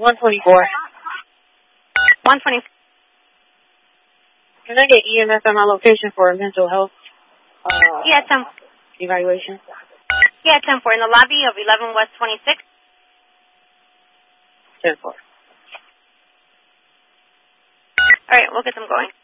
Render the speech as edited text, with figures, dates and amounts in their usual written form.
124. 120. Can I get EMS at my location for a mental health Yeah, 10. evaluation? Yeah, 10-4. In the lobby of 11 West 26. 10-4. All right, we'll get them going.